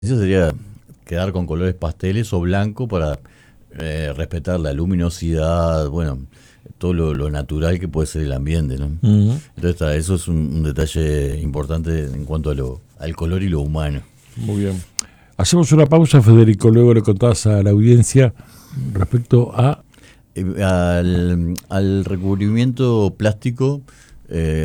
Eso sería quedar con colores pasteles o blanco para respetar la luminosidad, bueno, todo lo natural que puede ser el ambiente, ¿no? Ujú. Entonces, eso es un detalle importante en cuanto al color y lo humano. Muy bien. Hacemos una pausa, Federico, luego le contás a la audiencia respecto a... Al recubrimiento plástico,